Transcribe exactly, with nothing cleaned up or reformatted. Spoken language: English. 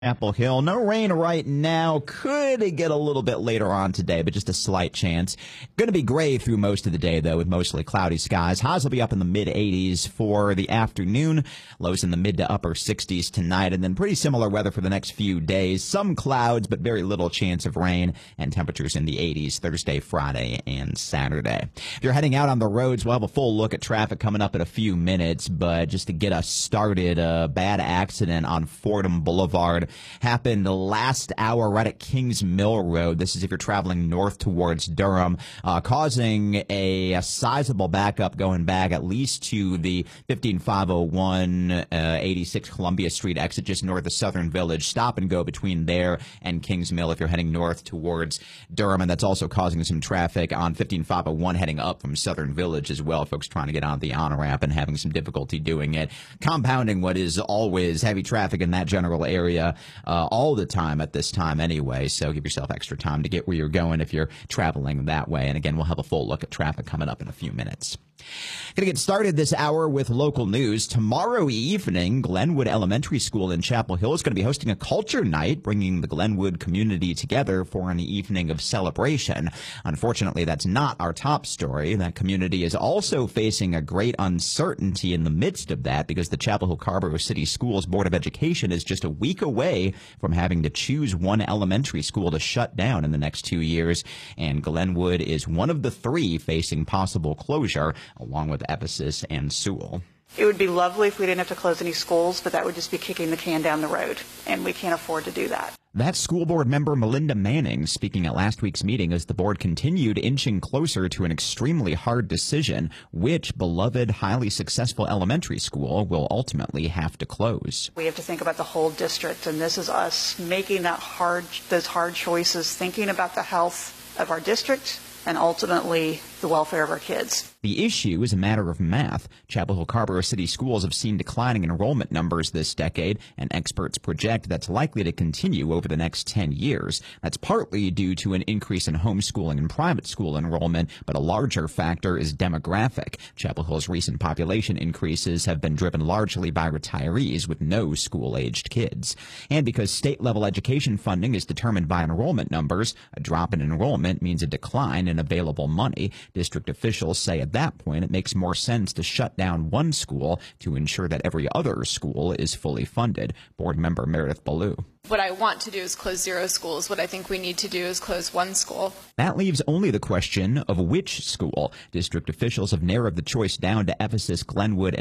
Apple Hill. No rain right now. Could get a little bit later on today, but just a slight chance. Going to be gray through most of the day, though, with mostly cloudy skies. Highs will be up in the mid eighties for the afternoon. Lows in the mid to upper sixties tonight, and then pretty similar weather for the next few days. Some clouds, but very little chance of rain, and temperatures in the eighties Thursday, Friday, and Saturday. If you're heading out on the roads, we'll have a full look at traffic coming up in a few minutes, but just to get us started, a bad accident on Fordham Boulevard happened last hour right at Kings Mill Road. This is if you're traveling north towards Durham, uh, causing a, a sizable backup going back at least to the fifteen five oh one uh, eighty-six Columbia Street exit just north of Southern Village. Stop and go between there and Kings Mill if you're heading north towards Durham. And that's also causing some traffic on fifteen five oh one heading up from Southern Village as well. Folks trying to get on the on-ramp and having some difficulty doing it, compounding what is always heavy traffic in that general area Uh, all the time at this time anyway, so give yourself extra time to get where you're going if you're traveling that way. And again, we'll have a full look at traffic coming up in a few minutes. Going to get started this hour with local news. Tomorrow evening, Glenwood Elementary School in Chapel Hill is going to be hosting a culture night, bringing the Glenwood community together for an evening of celebration. Unfortunately, that's not our top story. That community is also facing a great uncertainty in the midst of that because the Chapel Hill Carrboro City Schools Board of Education is just a week away from having to choose one elementary school to shut down in the next two years. And Glenwood is one of the three facing possible closure, along with Ephesus and Sewell. It would be lovely if we didn't have to close any schools, but that would just be kicking the can down the road, and we can't afford to do that. That's school board member Melinda Manning speaking at last week's meeting as the board continued inching closer to an extremely hard decision: which beloved, highly successful elementary school will ultimately have to close. We have to think about the whole district, and this is us making that hard, those hard choices, thinking about the health of our district and ultimately the welfare of our kids. The issue is a matter of math. Chapel Hill Carrboro City Schools have seen declining enrollment numbers this decade, and experts project that's likely to continue over the next ten years. That's partly due to an increase in homeschooling and private school enrollment, but a larger factor is demographic. Chapel Hill's recent population increases have been driven largely by retirees with no school-aged kids. And because state-level education funding is determined by enrollment numbers, a drop in enrollment means a decline in available money. District officials say at that point it makes more sense to shut down one school to ensure that every other school is fully funded. Board member Meredith Ballou. What I want to do is close zero schools. What I think we need to do is close one school. That leaves only the question of which school. District officials have narrowed the choice down to Ephesus, Glenwood, and